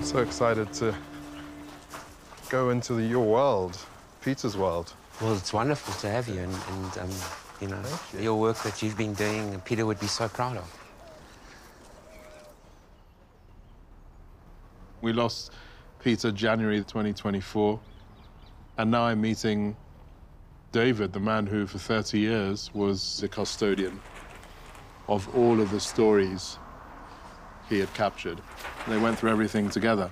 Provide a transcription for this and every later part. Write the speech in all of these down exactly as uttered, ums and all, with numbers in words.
so excited to go into the, your world, Peter's world. Well, it's wonderful to have you, and, and um, you know, you. your work that you've been doing, Peter would be so proud of. We lost Peter January twenty twenty-four, and now I'm meeting David, the man who for thirty years was the custodian of all of the stories he had captured. And they went through everything together.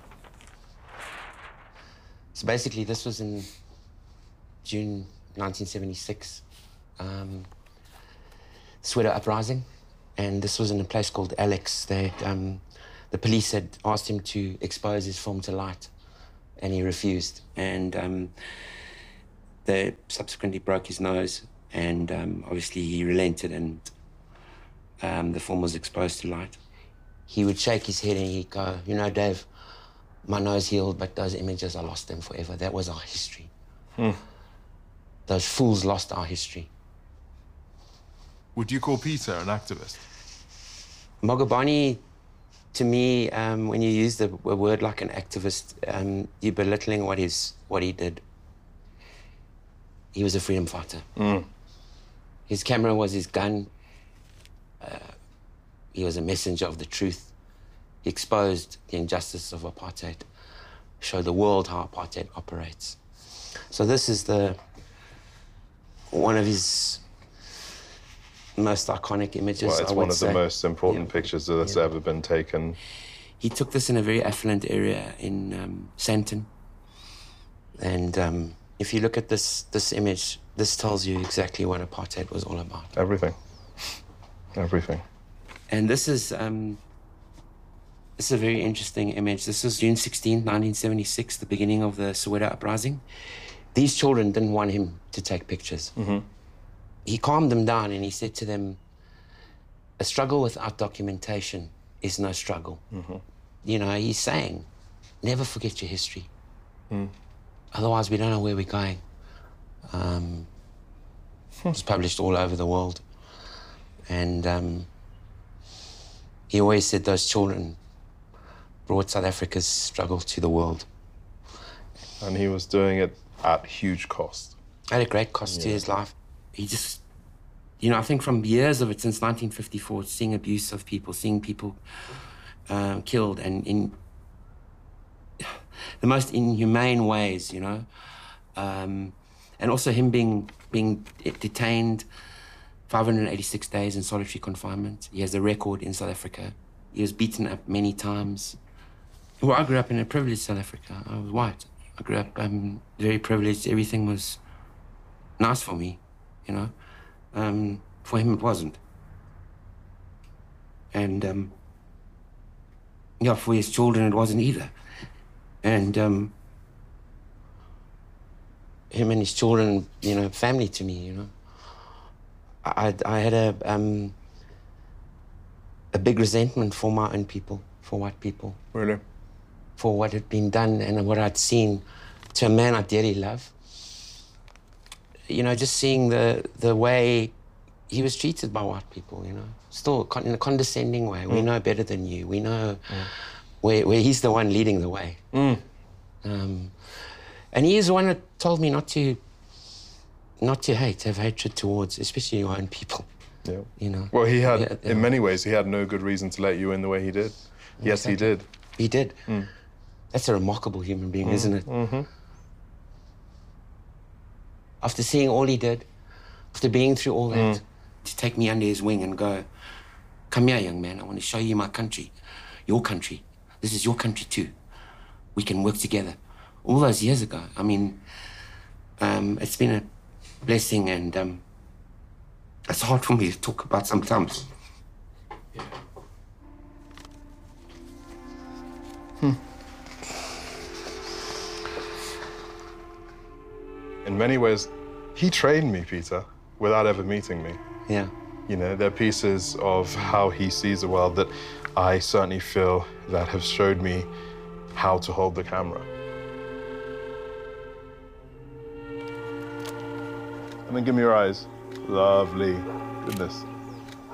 So basically, this was in June nineteen seventy-six, um, Soweto uprising, and this was in a place called Alex. They had, um, the police had asked him to expose his film to light, and he refused. And um, they subsequently broke his nose, and um, obviously he relented, and um, the film was exposed to light. He would shake his head and he'd go, you know, Dave, my nose healed, but those images, I lost them forever. That was our history. Hmm. Those fools lost our history. Would you call Peter an activist? Mogobani, to me, um, when you use the a word like an activist, um, you're belittling what, he's, what he did. He was a freedom fighter. Mm. His camera was his gun. Uh, he was a messenger of the truth. He exposed the injustice of apartheid, showed the world how apartheid operates. So this is the one of his most iconic images. Well, it's I one would of say. the most important Yeah. pictures that's Yeah. ever been taken. He took this in a very affluent area in um, Sandton. And um, if you look at this, this image, this tells you exactly what apartheid was all about. Everything. Everything. And this is, um, this is a very interesting image. This is June sixteenth, nineteen seventy-six, the beginning of the Soweto uprising. These children didn't want him to take pictures. Mm-hmm. He calmed them down and he said to them, a struggle without documentation is no struggle. Mm-hmm. You know, he's saying, never forget your history. Mm. Otherwise, we don't know where we're going. Um, it's published all over the world. And um, he always said those children brought South Africa's struggle to the world. And he was doing it at huge cost. At a great cost Yeah. to his life. He just, you know, I think from years of it since nineteen fifty-four, seeing abuse of people, seeing people um, killed and in the most inhumane ways, you know. Um, and also him being, being detained five hundred eighty-six days in solitary confinement. He has a record in South Africa. He was beaten up many times. Well, I grew up in a privileged South Africa. I was white. I grew up um, very privileged. Everything was nice for me, you know. Um, for him, it wasn't. And, um, yeah, for his children, it wasn't either. And um, him and his children, you know, family to me, you know. I, I had a, um, a big resentment for my own people, for white people. Really? For what had been done and what I'd seen to a man I dearly love. You know, just seeing the, the way he was treated by white people, you know. Still con in a condescending way. Mm. We know better than you. We know mm. where, where he's the one leading the way. Mm. Um, and he is the one that told me not to not to hate, have hatred towards, especially your own people. Yeah. You know. Well, he had, yeah, yeah. in many ways, he had no good reason to let you in the way he did. Exactly. Yes, he did. He did. Mm. That's a remarkable human being, mm. isn't it? Mm-hmm. After seeing all he did, after being through all that, Mm. to take me under his wing and go, come here, young man, I want to show you my country, your country. This is your country too. We can work together. All those years ago, I mean, um, it's been a blessing, and um, it's hard for me to talk about sometimes. Yeah. Hmm. In many ways, he trained me, Peter, without ever meeting me. Yeah. You know, there are pieces of how he sees the world that I certainly feel that have showed me how to hold the camera. And then give me your eyes. Lovely. Goodness.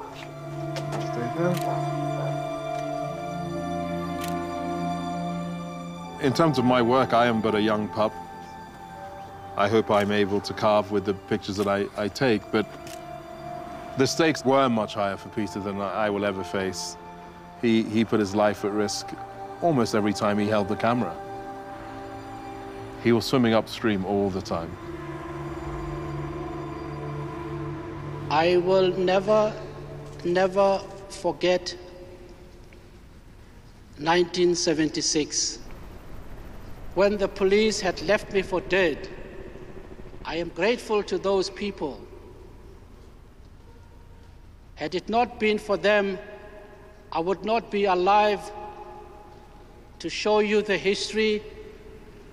Stay there. In terms of my work, I am but a young pup. I hope I'm able to carve with the pictures that I, I take, but the stakes were much higher for Peter than I will ever face. He, he put his life at risk almost every time he held the camera. He was swimming upstream all the time. I will never, never forget nineteen seventy-six, when the police had left me for dead. I am grateful to those people. Had it not been for them, I would not be alive to show you the history